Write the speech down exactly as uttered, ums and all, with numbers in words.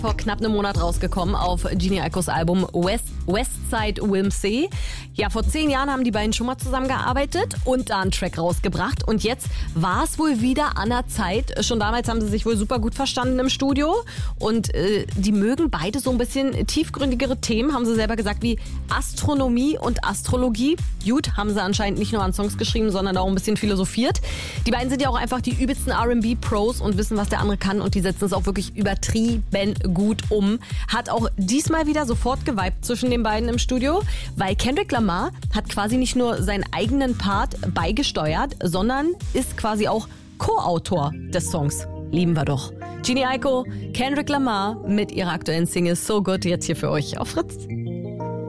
Vor knapp einem Monat rausgekommen auf Jhené Aikos Album West, Westside Whimsy. Ja, vor zehn Jahren haben die beiden schon mal zusammengearbeitet und da einen Track rausgebracht. Und jetzt war es wohl wieder an der Zeit. Schon damals haben sie sich wohl super gut verstanden im Studio. Und äh, die mögen beide so ein bisschen tiefgründigere Themen, haben sie selber gesagt, wie Astronomie und Astrologie. Gut, haben sie anscheinend nicht nur an Songs geschrieben, sondern auch ein bisschen philosophiert. Die beiden sind ja auch einfach die übelsten R and B-Pros und wissen, was der andere kann. Und die setzen es auch wirklich übertrieben gut um. Hat auch diesmal wieder sofort geweibt zwischen den beiden im Studio, weil Kendrick Lamar hat quasi nicht nur seinen eigenen Part beigesteuert, sondern ist quasi auch Co-Autor des Songs. Lieben wir doch. Jhené Aiko, Kendrick Lamar mit ihrer aktuellen Single So Good jetzt hier für euch auf Fritz.